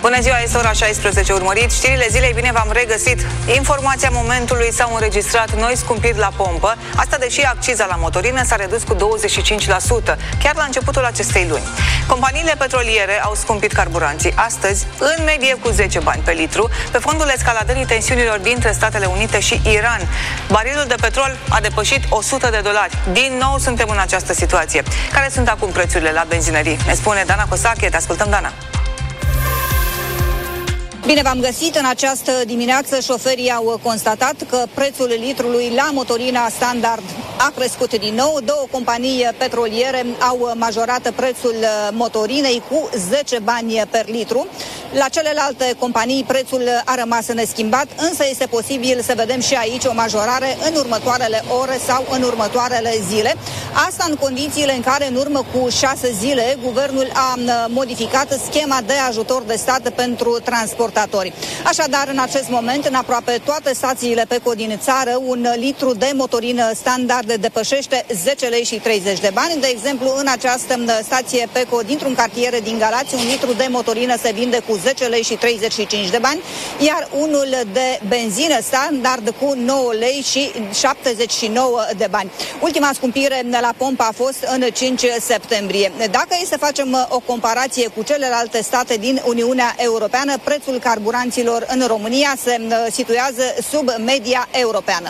Bună ziua, este ora 16, urmăriți știrile zilei, bine v-am regăsit. Informația momentului: s-au înregistrat noi scumpiri la pompă, asta deși acciza la motorină s-a redus cu 25%, chiar la începutul acestei luni. Companiile petroliere au scumpit carburanții astăzi, în medie cu 10 bani pe litru, pe fondul escaladării tensiunilor dintre Statele Unite și Iran. Barilul de petrol a depășit $100. Din nou suntem în această situație. Care sunt acum prețurile la benzinării? Ne spune Dana Cosache. Te ascultăm, Dana. Bine v-am găsit. În această dimineață șoferii au constatat că prețul litrului la motorina standard a crescut din nou. Două companii petroliere au majorat prețul motorinei cu 10 bani per litru. La celelalte companii prețul a rămas neschimbat, însă este posibil să vedem și aici o majorare în următoarele ore sau în următoarele zile. Asta în condițiile în care în urmă cu 6 zile guvernul a modificat schema de ajutor de stat pentru transportatori. Așadar, în acest moment, în aproape toate stațiile PECO din țară, un litru de motorină standard depășește 10 lei și 30 de bani. De exemplu, în această stație PECO dintr-un cartier din Galați, un litru de motorină se vinde cu 10 lei și 35 de bani, iar unul de benzină standard cu 9 lei și 79 de bani. Ultima scumpire la pompă a fost în 5 septembrie. Dacă e să facem o comparație cu celelalte state din Uniunea Europeană, prețul carburanților în România se situează sub media europeană.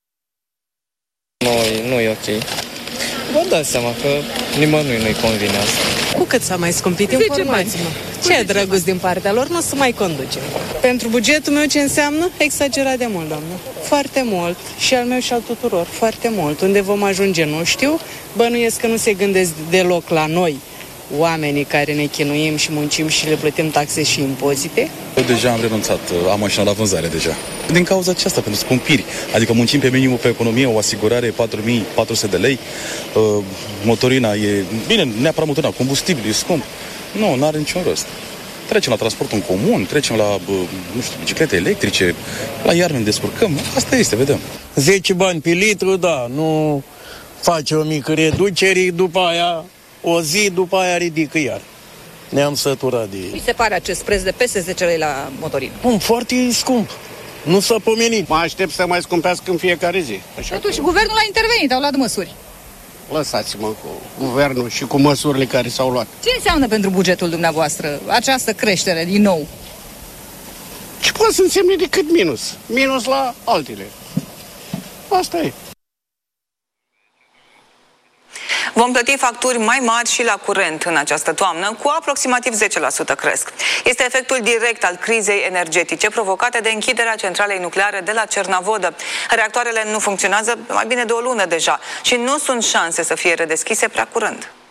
Nu e ok. Vă dați seama că nimănui nu-i convine asta. Cu cât s-a mai scumpit? Informați-mă. Ce drăguț din partea lor, nu o să mai conducem. Pentru bugetul meu ce înseamnă? Exagerat de mult, doamnă. Foarte mult. Și al meu și al tuturor. Foarte mult. Unde vom ajunge, nu știu. Bănuiesc că nu se gândesc deloc la noi, oamenii care ne chinuim și muncim și le plătim taxe și impozite. Eu deja am renunțat, am mașina la vânzare deja. Din cauza aceasta, pentru scumpiri. Adică muncim pe minimul pe economie, o asigurare 4.400 de lei, motorina e, bine, neapărat motorina, combustibil e scump. Nu, n-are niciun rost. Trecem la transportul în comun, trecem la, nu știu, biciclete electrice, la iarnă ne descurcăm, asta este, vedem. 10 bani pe litru, da, nu face o mică reducere, după aia o zi, după aia ridică iar. Ne-am săturat de ei. Mi se pare acest preț de peste 10 lei la motorină? Foarte scump. Nu s-a pomenit. Mă aștept să mai scumpească în fiecare zi. Așa. Totuși, guvernul a intervenit, au luat măsuri. Lăsați-mă cu guvernul și cu măsurile care s-au luat. Ce înseamnă pentru bugetul dumneavoastră această creștere din nou? Ce poate să însemne decât minus? Minus la altele. Asta e. Vom plăti facturi mai mari și la curent în această toamnă, cu aproximativ 10% cresc. Este efectul direct al crizei energetice provocate de închiderea centralei nucleare de la Cernavodă. Reactoarele nu funcționează mai bine de o lună deja și nu sunt șanse să fie redeschise prea curând.